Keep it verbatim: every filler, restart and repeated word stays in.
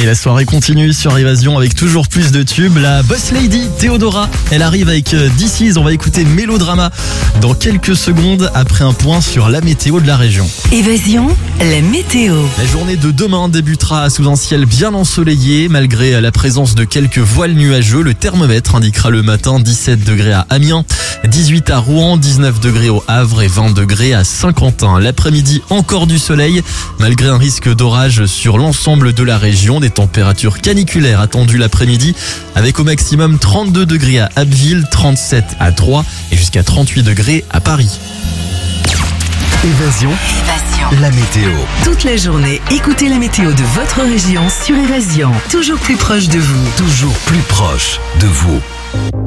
la soirée continue sur Évasion avec toujours plus de tubes. La boss lady Théodora, elle arrive avec This Is. On va écouter Mélodrama dans quelques secondes après un point sur la météo de la région. Évasion, la météo. La journée de demain débutera sous un ciel bien ensoleillé. Malgré la présence de quelques voiles nuageux, le thermomètre indiquera le matin dix-sept degrés à Amiens, dix-huit à Rouen, dix-neuf degrés au Havre et vingt degrés à Saint-Quentin. L'après-midi, encore du soleil, malgré un risque d'orage sur l'ensemble de la région. Des températures caniculaires attendues l'après-midi, avec au maximum trente-deux degrés à Abbeville, trente-sept à Troyes et jusqu'à trente-huit degrés à Paris. Évasion, Évasion. la météo. Toute la journée, écoutez la météo de votre région sur Évasion. Toujours plus proche de vous. Toujours plus proche de vous.